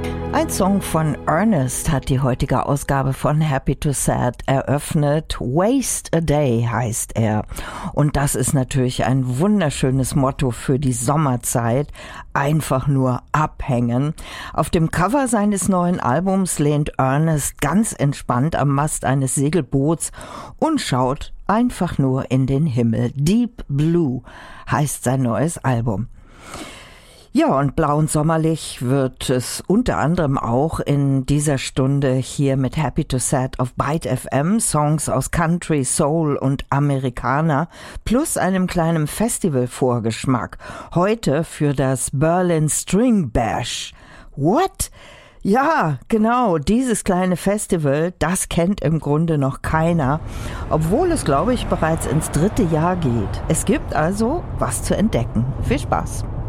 Ein Song von Ernest hat die heutige Ausgabe von Happy to Sad eröffnet. Waste a Day heißt er. Und das ist natürlich ein wunderschönes Motto für die Sommerzeit. Einfach nur abhängen. Auf dem Cover seines neuen Albums lehnt Ernest ganz entspannt am Mast eines Segelboots und schaut einfach nur in den Himmel. Deep Blue heißt sein neues Album. Ja, und blau und sommerlich wird es unter anderem auch in dieser Stunde hier mit Happy to Sad auf Byte FM, Songs aus Country, Soul und Amerikaner, plus einem kleinen Festival-Vorgeschmack. Heute für das Berlin String Bash. What? Ja, genau, dieses kleine Festival, das kennt im Grunde noch keiner, obwohl es, glaube ich, bereits ins 3. Jahr geht. Es gibt also was zu entdecken. Viel Spaß!